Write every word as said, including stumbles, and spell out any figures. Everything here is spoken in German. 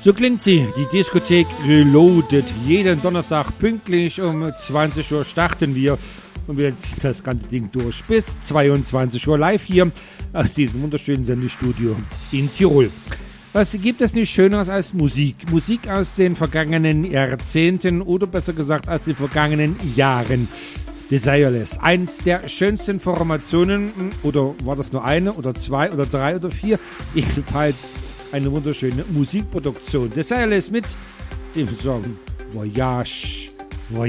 So klingt sie, die Diskothek Reloaded. Jeden Donnerstag pünktlich um zwanzig Uhr starten wir und wir ziehen das ganze Ding durch bis zweiundzwanzig Uhr live hier aus diesem wunderschönen Sendestudio in Tirol. Was gibt es nicht Schöneres als Musik? Musik aus den vergangenen Jahrzehnten oder besser gesagt aus den vergangenen Jahren. Desireless, eins der schönsten Formationen, oder war das nur eine oder zwei oder drei oder vier? Jedenfalls eine wunderschöne Musikproduktion. Desireless mit dem Song Voyage.